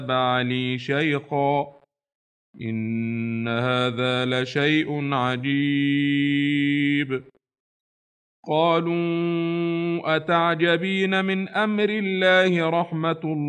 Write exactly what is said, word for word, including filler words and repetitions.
علي شيخا إن هذا لشيء عجيب. قالوا أتعجبين من أمر الله رحمة الله